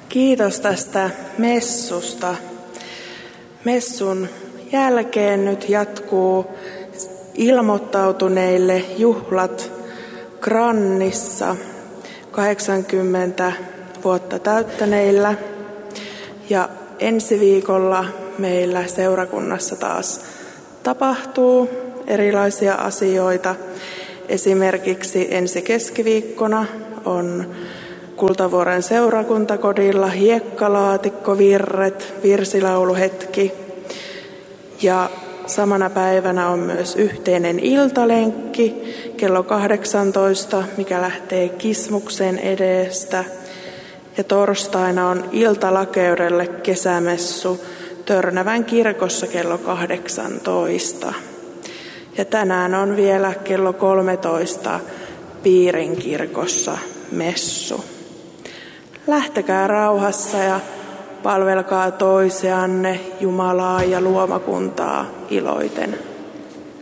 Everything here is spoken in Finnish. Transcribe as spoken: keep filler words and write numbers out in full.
Kiitos tästä messusta. Messun jälkeen nyt jatkuu ilmoittautuneille juhlat Grannissa kahdeksankymmentä vuotta täyttäneillä. Ja ensi viikolla meillä seurakunnassa taas tapahtuu erilaisia asioita. Esimerkiksi ensi keskiviikkona on Kultavuoren seurakuntakodilla hiekkalaatikkovirret, virsilauluhetki. Ja samana päivänä on myös yhteinen iltalenkki kello kahdeksantoista, mikä lähtee Kismuksen edestä. Ja torstaina on iltalakeudelle kesämessu Törnävän kirkossa kello kahdeksantoista. Ja tänään on vielä kello kolmetoista Piirin kirkossa messu. Lähtekää rauhassa ja palvelkaa toisianne, Jumalaa ja luomakuntaa iloiten.